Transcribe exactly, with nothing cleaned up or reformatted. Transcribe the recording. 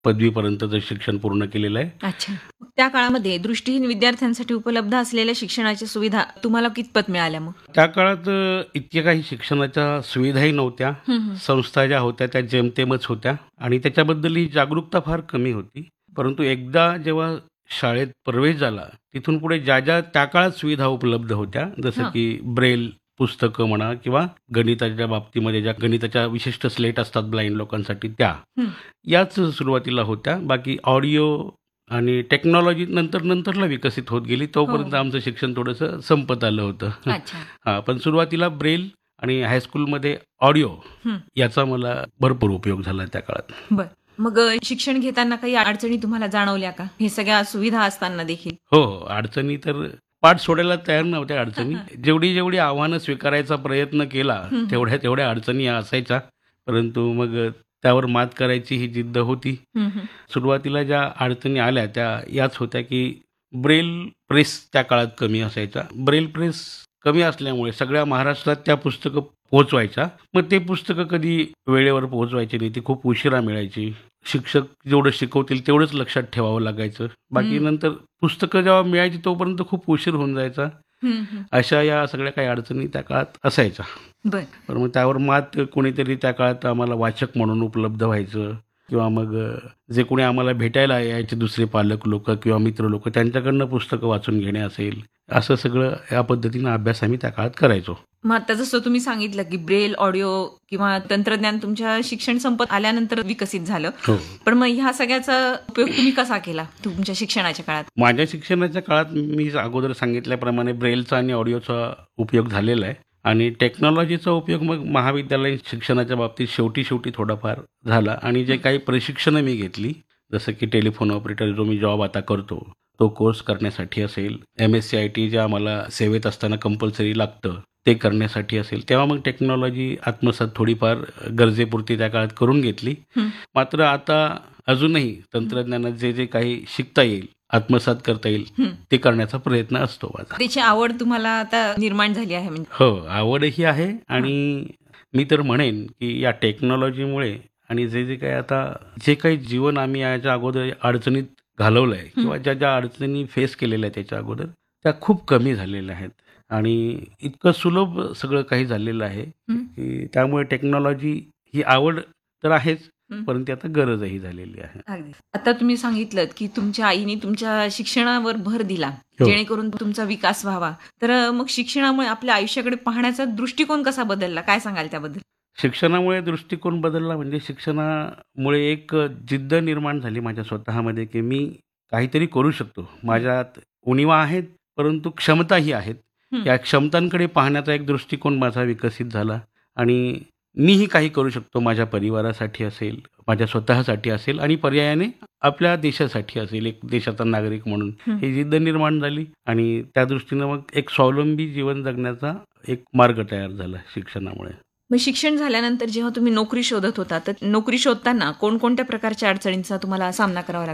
पदवीपर्यंतचं शिक्षण पूर्ण केलेलं आहे. अच्छा. मग त्या काळामध्ये दृष्टीहीन विद्यार्थ्यांसाठी उपलब्ध असलेल्या शिक्षणाच्या सुविधा तुम्हाला कितपत मिळाल्या मग? त्या काळात अ, इतक्या काही शिक्षणाच्या सुविधाही नव्हत्या. हं, हं. संस्था ज्या होत्या त्या जेमतेमच होत्या आणि त्याच्याबद्दलही जागरूकता फार कमी होती. परंतु एकदा जेव्हा शाळेत प्रवेश झाला, तिथून पुढे ज्या ज्या त्या काळात सुविधा उपलब्ध होत्या, जसं हां. की ब्रेल पुस्तकं म्हणा किंवा गणिताच्या बाबतीमध्ये ज्या गणिताच्या विशिष्ट स्लेट असतात ब्लाइंड लोकांसाठी त्या, हं. याच सुरुवातीला होत्या. बाकी ऑडिओ आणि टेक्नॉलॉजी नंतर नंतरला विकसित होत गेली. तोपर्यंत हो. आमचं शिक्षण थोडंसं संपत आलं होतं. अच्छा. हां, पण सुरुवातीला ब्रेल आणि हायस्कूलमध्ये ऑडिओ हं. याचा मला भरपूर उपयोग झाला त्या काळात. बरं. मग अ, शिक्षण घेताना काही अडचणी तुम्हाला जाणवल्या का? हे सगळ्या सुविधा असताना देखील? हो, हो. अडचणी तर पाठ सोडायला तयार नव्हत्या अडचणी. जेवढी जेवढी आव्हानं स्वीकारायचा प्रयत्न केला, हं. तेवढ्या तेवढ्या अडचणी असायच्या. परंतु मग अ, त्यावर मात करायची ही जिद्द होती. हं, हं. सुरुवातीला ज्या अडचणी आल्या त्या याच होत्या, की ब्रेल प्रेस त्या काळात कमी असायचा. ब्रेल प्रेस कमी असल्यामुळे सगळ्या महाराष्ट्रात त्या पुस्तकं पोहोचवायच्या. मग ते पुस्तकं कधी वेळेवर पोहोचवायची नाही. ती खूप उशिरा मिळायची. शिक्षक जेवढं शिकवतील तेवढंच लक्षात ठेवावं लागायचं. बाकी हं. नंतर पुस्तकं जेव्हा मिळायची तोपर्यंत खूप उशीर होऊन जायचा. हं, हं. अशा या सगळ्या काही अडचणी त्या काळात असायच्या. बरं. पण मग त्यावर मात कोणीतरी त्या काळात आम्हाला वाचक म्हणून उपलब्ध व्हायचं किंवा मग अ, जे कोणी आम्हाला भेटायला यायचे दुसरे पालक लोकं किंवा मित्र लोकं त्यांच्याकडनं पुस्तकं वाचून घेणे असेल, असं सगळं या पद्धतीनं अभ्यास आम्ही त्या काळात करायचो. मग आता जसं तुम्ही सांगितलं, की ब्रेल, ऑडिओ किंवा तंत्रज्ञान तुमच्या शिक्षण संपत आल्यानंतर विकसित झालं. हो. पण मग ह्या सगळ्याचा उपयोग तुम्ही कसा केला तुमच्या शिक्षणाच्या काळात? माझ्या शिक्षणाच्या काळात मी अगोदर सांगितल्याप्रमाणे ब्रेलचा आणि ऑडिओचा उपयोग झालेला आहे आणि टेक्नॉलॉजीचा उपयोग मग महाविद्यालयीन शिक्षणाच्या बाबतीत शेवटी शेवटी थोडाफार झाला आणि जे काही प्रशिक्षणं मी घेतली, जसं की टेलिफोन ऑपरेटर जो मी जॉब आता करतो, तो कोर्स करण्यासाठी असेल, M S C I T जे आम्हाला सेवेत असताना कंपल्सरी लागतं, ते करण्यासाठी असेल, तेव्हा मग टेक्नॉलॉजी आत्मसात थोडीफार गरजेपुरती त्या काळात करून घेतली. हं. मात्र आता अजूनही तंत्रज्ञानात जे जे काही शिकता येईल, आत्मसात करता येईल, हं. ते करण्याचा प्रयत्न असतो माझा. त्याची आवड तुम्हाला आता निर्माण झाली आहे म्हणजे? हो, आवडही आहे आणि मी तर म्हणेन, की या टेक्नॉलॉजीमुळे आणि जे जे काही आता जे काही जीवन आम्ही याच्या अगोदर अडचणीत घालवलं आहे किंवा ज्या ज्या अडचणी फेस केलेल्या आहेत त्याच्या अगोदर, त्या खूप कमी झालेल्या आहेत आणि इतकं सुलभ सगळं काही झालेलं आहे, हं. की त्यामुळे टेक्नॉलॉजी ही आवड तर आहेच, हं. परंतु आता गरजही झालेली आहे. अगदी. आता तुम्ही सांगितलं, की तुमच्या आईने तुमच्या शिक्षणावर भर दिला, हो. जेणेकरून तुमचा विकास व्हावा. तर अ, मग शिक्षणामुळे आपल्या आयुष्याकडे पाहण्याचा दृष्टिकोन कसा बदलला? काय सांगाल त्याबद्दल? शिक्षणामुळे दृष्टिकोन बदलला म्हणजे शिक्षणामुळे एक जिद्द निर्माण झाली माझ्या स्वतःमध्ये, की मी काहीतरी करू शकतो. माझ्यात उणिवा आहेत, परंतु क्षमताही आहेत. हं. या क्षमतांकडे पाहण्याचा एक दृष्टिकोन माझा विकसित झाला आणि मीही काही करू शकतो माझ्या परिवारासाठी असेल, माझ्या स्वतःसाठी असेल आणि पर्यायाने आपल्या देशासाठी असेल, एक देशाचा नागरिक म्हणून हं. ही जिद्द निर्माण झाली आणि त्या दृष्टीनं मग एक स्वावलंबी जीवन जगण्याचा एक मार्ग तयार झाला शिक्षणामुळे. मग शिक्षण झाल्यानंतर जेव्हा तुम्ही नोकरी शोधत होता, तर नोकरी शोधताना कोणकोणत्या प्रकारच्या अडचणींचा तुम्हाला सामना करावा लागला?